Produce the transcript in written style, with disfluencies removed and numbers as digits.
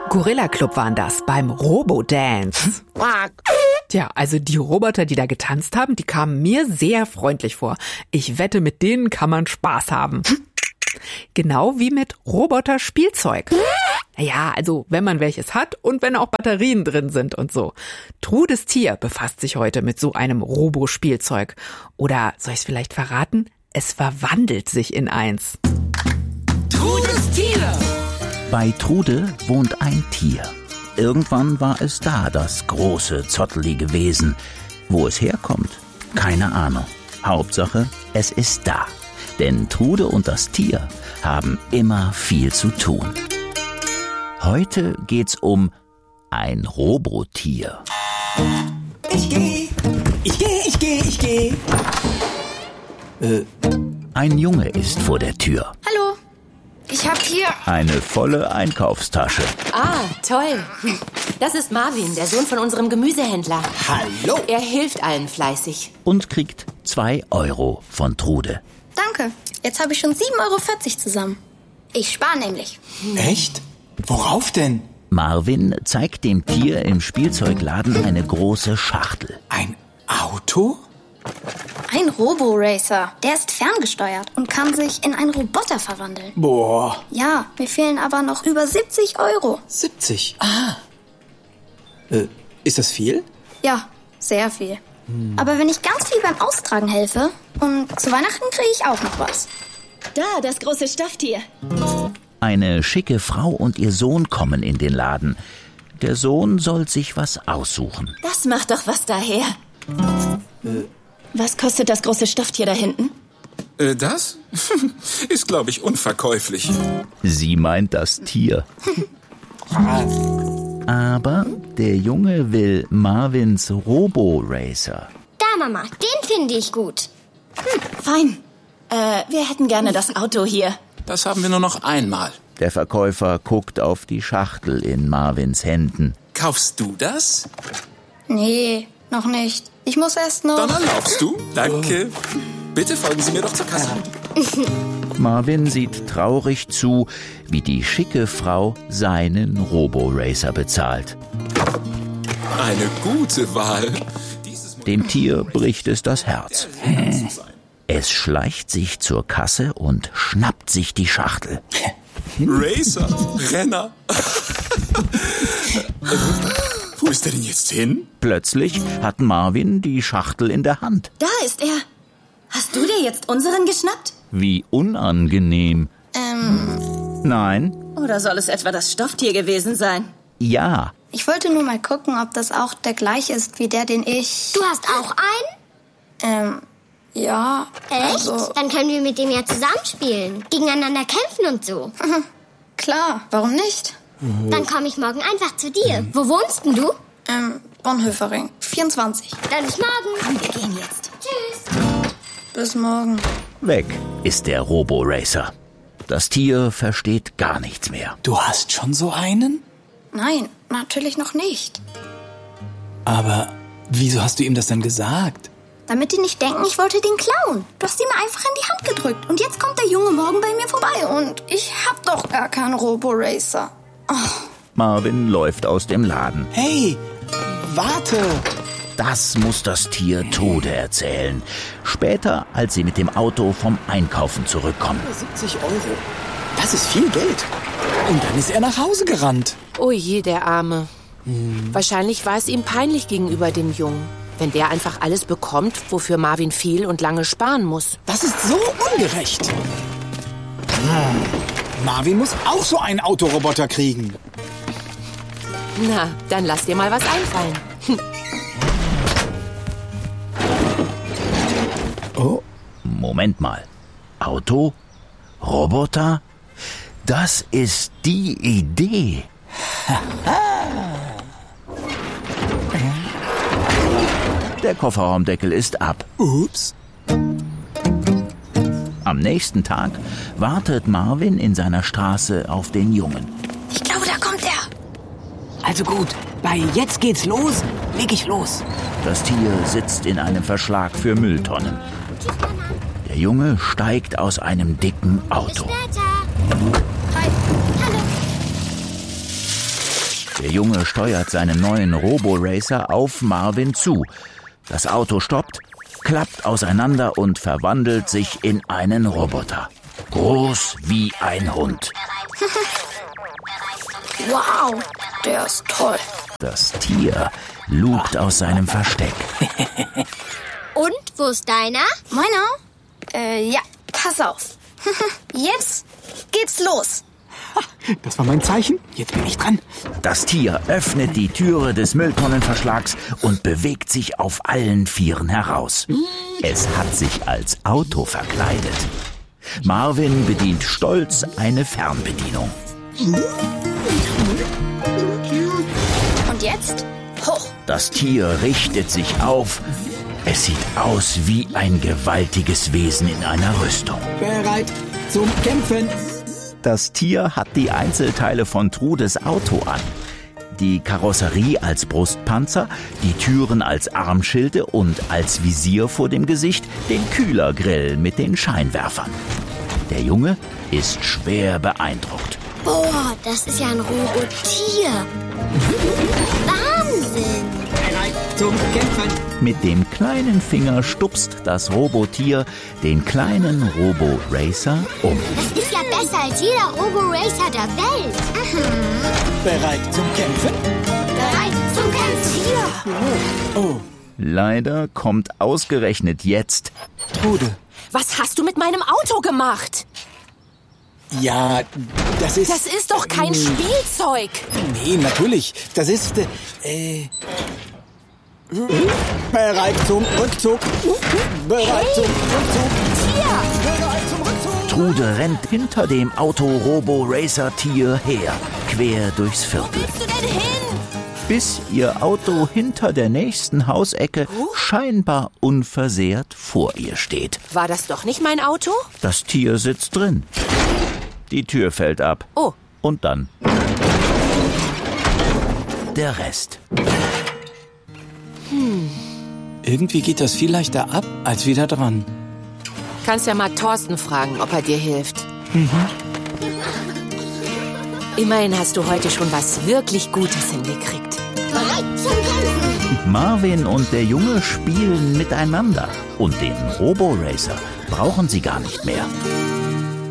Gorilla Club waren das beim Robo-Dance. Tja, also die Roboter, die da getanzt haben, die kamen mir sehr freundlich vor. Ich wette, mit denen kann man Spaß haben. Genau wie mit Roboter-Spielzeug. Ja, also wenn man welches hat und wenn auch Batterien drin sind und so. Trudes Tier befasst sich heute mit so einem Robo-Spielzeug. Oder soll ich es vielleicht verraten? Es verwandelt sich in eins. Trudes Tier! Bei Trude wohnt ein Tier. Irgendwann war es da, das große, zottelige Wesen. Wo es herkommt? Keine Ahnung. Hauptsache, es ist da. Denn Trude und das Tier haben immer viel zu tun. Heute geht's um ein Robotier. Ich geh. Ein Junge ist vor der Tür. Hallo, ich hab hier... Eine volle Einkaufstasche. Ah, toll. Das ist Marvin, der Sohn von unserem Gemüsehändler. Hallo. Er hilft allen fleißig. Und kriegt 2 Euro von Trude. Danke, jetzt habe ich schon 7,40 Euro zusammen. Ich spare nämlich. Echt? Worauf denn? Marvin zeigt dem Tier im Spielzeugladen eine große Schachtel. Ein Auto? Ein Robo-Racer. Der ist ferngesteuert und kann sich in einen Roboter verwandeln. Boah. Ja, mir fehlen aber noch über 70 Euro. 70? Ist das viel? Ja, sehr viel. Aber wenn ich ganz viel beim Austragen helfe und zu Weihnachten kriege ich auch noch was. Da, das große Stofftier. Eine schicke Frau und ihr Sohn kommen in den Laden. Der Sohn soll sich was aussuchen. Das macht doch was daher. Was kostet das große Stofftier da hinten? Das ist, glaube ich, unverkäuflich. Sie meint das Tier. Aber der Junge will Marvins Robo-Racer. Da, Mama, den finde ich gut. Fein. Wir hätten gerne das Auto hier. Das haben wir nur noch einmal. Der Verkäufer guckt auf die Schachtel in Marvins Händen. Kaufst du das? Nee, noch nicht. Ich muss erst noch... Dann erlaubst du. Danke. Bitte folgen Sie mir doch zur Kasse. Marvin sieht traurig zu, wie die schicke Frau seinen Robo-Racer bezahlt. Eine gute Wahl. Dem Tier bricht es das Herz. Es schleicht sich zur Kasse und schnappt sich die Schachtel. Racer, Renner. Wo ist der denn jetzt hin? Plötzlich hat Marvin die Schachtel in der Hand. Da ist er. Hast du dir jetzt unseren geschnappt? Wie unangenehm. Nein? Oder soll es etwa das Stofftier gewesen sein? Ja. Ich wollte nur mal gucken, ob das auch der gleiche ist wie der, den ich... Du hast auch einen? Ja. Echt? Dann können wir mit dem ja zusammenspielen. Gegeneinander kämpfen und so. Klar, warum nicht? Dann komme ich morgen einfach zu dir. Wo wohnst denn du? Bonhoeffering, 24. Dann bis morgen. Wir gehen jetzt. Tschüss. Bis morgen. Weg ist der Robo-Racer. Das Tier versteht gar nichts mehr. Du hast schon so einen? Nein, natürlich noch nicht. Aber wieso hast du ihm das denn gesagt? Damit die nicht denken, ich wollte den klauen. Du hast ihn mir einfach in die Hand gedrückt. Und jetzt kommt der Junge morgen bei mir vorbei. Und ich hab doch gar keinen Robo-Racer. Oh. Marvin läuft aus dem Laden. Hey, warte! Das muss das Tier Trude erzählen. Später, als sie mit dem Auto vom Einkaufen zurückkommen. 70 Euro. Das ist viel Geld. Und dann ist er nach Hause gerannt. Oh je, der Arme. Wahrscheinlich war es ihm peinlich gegenüber dem Jungen, wenn der einfach alles bekommt, wofür Marvin viel und lange sparen muss. Das ist so ungerecht. Marvin muss auch so einen Autoroboter kriegen. Na, dann lass dir mal was einfallen. Oh. Moment mal. Auto? Roboter? Das ist die Idee. Der Kofferraumdeckel ist ab. Ups. Am nächsten Tag wartet Marvin in seiner Straße auf den Jungen. Ich glaube, da kommt er. Also gut, bei Jetzt geht's los, leg ich los. Das Tier sitzt in einem Verschlag für Mülltonnen. Der Junge steigt aus einem dicken Auto. Später. Hi. Hallo. Junge steuert seinen neuen Roboracer auf Marvin zu. Das Auto stoppt, klappt auseinander und verwandelt sich in einen Roboter. Groß wie ein Hund. Wow, der ist toll. Das Tier lugt aus seinem Versteck. Und, wo ist deiner? Meiner? Ja, pass auf. Jetzt geht's los. Das war mein Zeichen. Jetzt bin ich dran. Das Tier öffnet die Türe des Mülltonnenverschlags und bewegt sich auf allen Vieren heraus. Es hat sich als Auto verkleidet. Marvin bedient stolz eine Fernbedienung. Und jetzt hoch. Das Tier richtet sich auf. Es sieht aus wie ein gewaltiges Wesen in einer Rüstung. Bereit zum Kämpfen. Das Tier hat die Einzelteile von Trudes Auto an. Die Karosserie als Brustpanzer, die Türen als Armschilde und als Visier vor dem Gesicht den Kühlergrill mit den Scheinwerfern. Der Junge ist schwer beeindruckt. Boah, das ist ja ein Robotier. Wahnsinn. Bereit zum Kämpfen. Mit dem kleinen Finger stupst das Robotier den kleinen Roboracer um. Das ist ja besser als jeder Roboracer der Welt. Bereit zum Kämpfen. Bereit zum Kämpfen. Oh, Leider kommt ausgerechnet jetzt Trude. Was hast du mit meinem Auto gemacht? Ja, das ist... Das ist doch kein Spielzeug. Nee, natürlich. Das ist... Bereit zum Rückzug. Bereit zum Rückzug. Bereit zum Rückzug. Trude rennt hinter dem Auto-Robo-Racer-Tier her, quer durchs Viertel. Wo willst du denn hin? Bis ihr Auto hinter der nächsten Hausecke scheinbar unversehrt vor ihr steht. War das doch nicht mein Auto? Das Tier sitzt drin. Die Tür fällt ab. Oh. Und dann der Rest. Irgendwie geht das viel leichter ab, als wieder dran. Kannst ja mal Thorsten fragen, ob er dir hilft. Immerhin hast du heute schon was wirklich Gutes hingekriegt. Bereit zum Kämpfen. Marvin und der Junge spielen miteinander. Und den Roboracer brauchen sie gar nicht mehr.